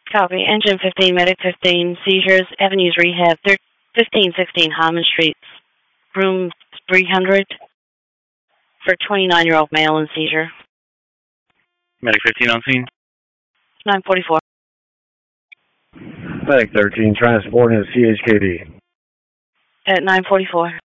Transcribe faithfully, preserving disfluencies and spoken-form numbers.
Copy. Engine fifteen, Medic fifteen, seizures, Avenues Rehab, fifteen sixteen Harmon Street, room three hundred for twenty-nine-year-old male in seizure. Medic fifteen on scene. nine forty-four. Medic thirteen, transporting to C H K D. At nine forty-four.